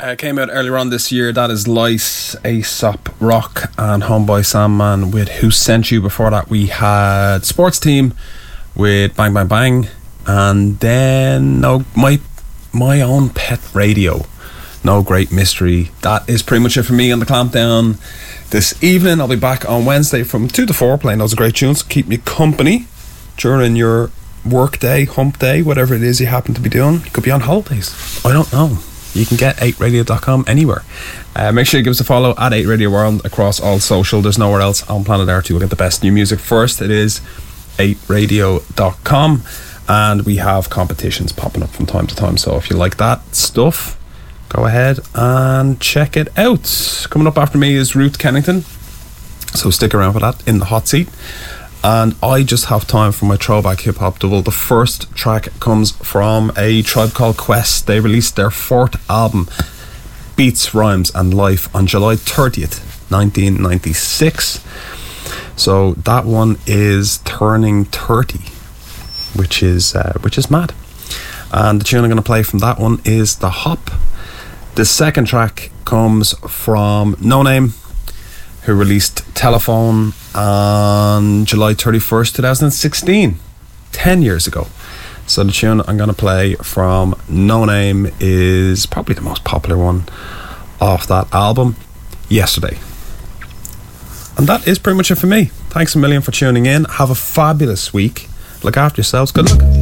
Came out earlier on this year. That is Lice, Aesop Rock and Homeboy Sandman with Who Sent You. Before that we had Sports Team with Bang Bang Bang, and then my Own Pet Radio, No Great Mystery. That is pretty much it for me on the Clampdown this evening. I'll be back on Wednesday from 2 to 4 playing those great tunes, keep me company during your work day, hump day, whatever it is you happen to be doing. You could be on holidays, I don't know. You can get 8radio.com anywhere. Make sure you give us a follow at 8Radio World across all social. There's nowhere else on planet Earth you will get the best new music. First, it is 8radio.com, and we have competitions popping up from time to time. So if you like that stuff, go ahead and check it out. Coming up after me is Ruth Kennington, so stick around for that in the hot seat. And I just have time for my throwback hip hop double. The first track comes from a Tribe Called Quest. They released their 4th album, Beats, Rhymes and Life, on July 30th, 1996. So that one is Turning 30, which is mad. And the tune I'm going to play from that one is The Hop. The second track comes from No Name, who released Telephone on July 31st, 2016, 10 years ago. So the tune I'm going to play from No Name is probably the most popular one off that album, Yesterday. And that is pretty much it for me. Thanks a million for tuning in. Have a fabulous week. Look after yourselves. Good luck.